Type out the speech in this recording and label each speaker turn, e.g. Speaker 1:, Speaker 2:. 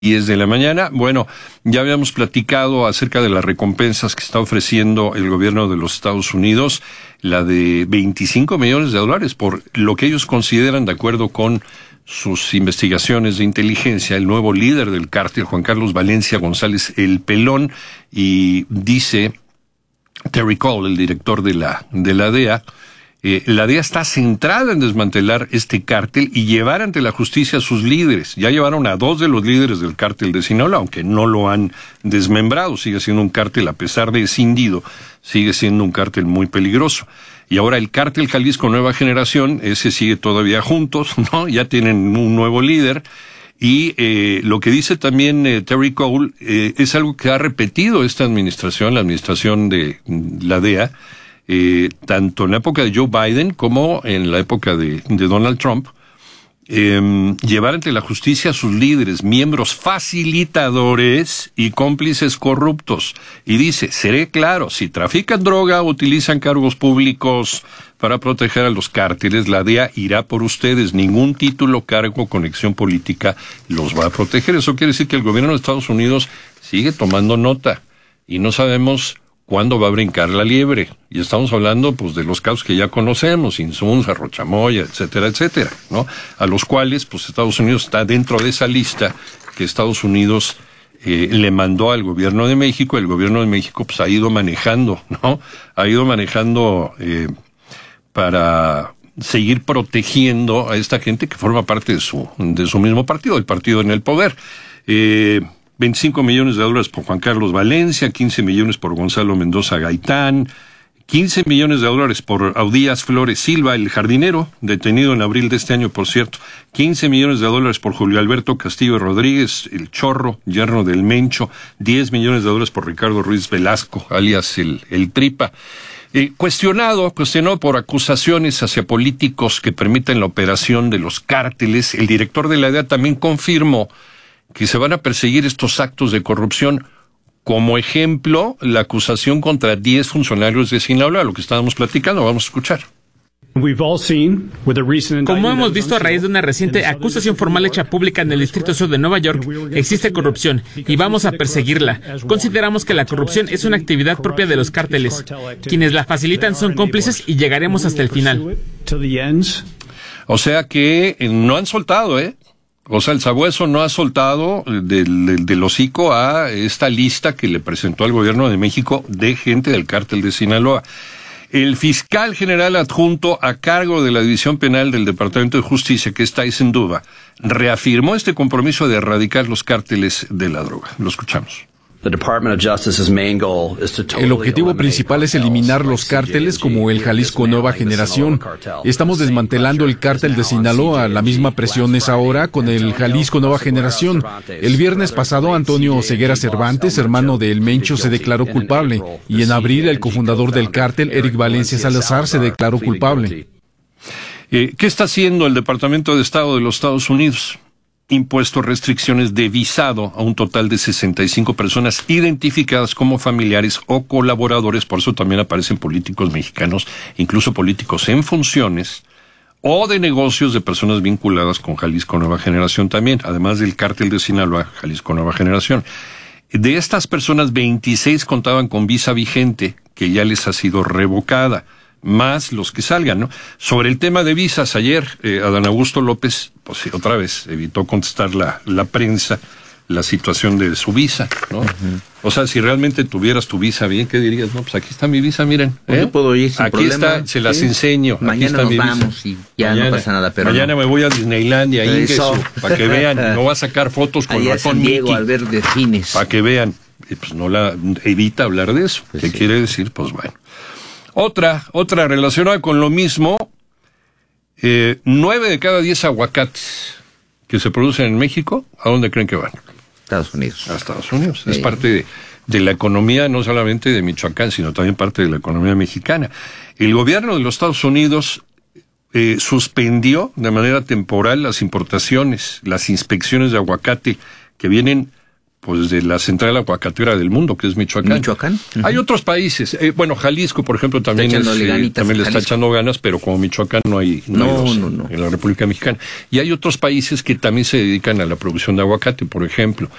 Speaker 1: 10 de la mañana. Bueno, ya habíamos platicado acerca de las recompensas que está ofreciendo el gobierno de los Estados Unidos, la de $25 millones por lo que ellos consideran, de acuerdo con sus investigaciones de inteligencia, el nuevo líder del cártel, Juan Carlos Valencia González el Pelón, y dice Terry Cole, el director de la DEA, la DEA está centrada en desmantelar este cártel y llevar ante la justicia a sus líderes. Ya llevaron a 2 de los líderes del cártel de Sinaloa, aunque no lo han desmembrado. Sigue siendo un cártel, a pesar de escindido, sigue siendo un cártel muy peligroso. Y ahora el cártel Jalisco Nueva Generación, ese sigue todavía juntos, ¿no? Ya tienen un nuevo líder. Y lo que dice también Terry Cole es algo que ha repetido esta administración, la administración de la DEA, tanto en la época de Joe Biden como en la época de Donald Trump, llevar ante la justicia a sus líderes, miembros facilitadores y cómplices corruptos. Y dice, seré claro, si trafican droga o utilizan cargos públicos para proteger a los cárteles, la DEA irá por ustedes. Ningún título, cargo, conexión política los va a proteger. Eso quiere decir que el gobierno de Estados Unidos sigue tomando nota y no sabemos cuándo va a brincar la liebre. Y estamos hablando, pues, de los casos que ya conocemos, Insunza, Rochamoya, etcétera, etcétera, ¿no? A los cuales, pues, Estados Unidos está dentro de esa lista que Estados Unidos le mandó al gobierno de México. El gobierno de México, pues, ha ido manejando, ¿no? Ha ido manejando para seguir protegiendo a esta gente que forma parte de su mismo partido, el partido en el poder. $25 millones por Juan Carlos Valencia, 15 millones por Gonzalo Mendoza Gaitán, 15 millones de dólares por Audías Flores Silva, el jardinero, detenido en abril de este año, por cierto, 15 millones de dólares por Julio Alberto Castillo Rodríguez, el Chorro, yerno del Mencho, 10 millones de dólares por Ricardo Ruiz Velasco, alias el Tripa. Cuestionado por acusaciones hacia políticos que permiten la operación de los cárteles, el director de la DEA también confirmó que se van a perseguir estos actos de corrupción. Como ejemplo, la acusación contra 10 funcionarios de Sinaloa, lo que estábamos platicando. Vamos a escuchar.
Speaker 2: Como hemos visto a raíz de una reciente acusación formal hecha pública en el Distrito Sur de Nueva York, existe corrupción y vamos a perseguirla. Consideramos que la corrupción es una actividad propia de los cárteles. Quienes la facilitan son cómplices y llegaremos hasta el final.
Speaker 1: O sea que no han soltado, O sea, el sabueso no ha soltado del hocico a esta lista que le presentó al gobierno de México de gente del cártel de Sinaloa. El fiscal general adjunto a cargo de la División Penal del Departamento de Justicia, que es Tyson Duva, reafirmó este compromiso de erradicar los cárteles de la droga. Lo escuchamos.
Speaker 3: El objetivo principal es eliminar los cárteles como el Jalisco Nueva Generación. Estamos desmantelando el cártel de Sinaloa. La misma presión es ahora con el Jalisco Nueva Generación. El viernes pasado, Antonio Ceguera Cervantes, hermano de El Mencho, se declaró culpable. Y en abril, el cofundador del cártel, Eric Valencia Salazar, se declaró culpable.
Speaker 1: ¿Qué está haciendo el Departamento de Estado de los Estados Unidos? Impuesto restricciones de visado a un total de 65 personas identificadas como familiares o colaboradores. Por eso también aparecen políticos mexicanos, incluso políticos en funciones, o de negocios de personas vinculadas con Jalisco Nueva Generación también, además del cártel de Sinaloa, Jalisco Nueva Generación. De estas personas, 26 contaban con visa vigente, que ya les ha sido revocada, más los que salgan, ¿no? Sobre el tema de visas, ayer Adán Augusto López, pues otra vez, evitó contestar la prensa la situación de su visa, ¿no? Uh-huh. O sea, si realmente tuvieras tu visa bien, ¿qué dirías? No, pues aquí está mi visa, miren.
Speaker 4: Yo puedo ir sin
Speaker 1: aquí
Speaker 4: problema.
Speaker 1: Está, se las enseño.
Speaker 4: Mañana nos vamos y ya mañana, no pasa nada. Pero
Speaker 1: mañana me voy a Disneylandia, para que vean. No va a sacar fotos con
Speaker 4: el ratón Mickey. Al ver de cines.
Speaker 1: Para que vean. Pues no evita hablar de eso. Pues ¿qué quiere decir? Pues bueno. Otra relacionada con lo mismo, 9 de cada 10 aguacates que se producen en México, ¿a dónde creen que van?
Speaker 4: Estados Unidos.
Speaker 1: A Estados Unidos. Es parte de la economía, no solamente de Michoacán, sino también parte de la economía mexicana. El gobierno de los Estados Unidos suspendió de manera temporal las importaciones, las inspecciones de aguacate que vienen pues de la central aguacatera del mundo, que es Michoacán.
Speaker 4: ¿Michoacán? Uh-huh.
Speaker 1: Hay otros países, bueno, Jalisco, por ejemplo, también le está echando ganas, pero como Michoacán no hay dos en la República Mexicana. Y hay otros países que también se dedican a la producción de aguacate, por ejemplo.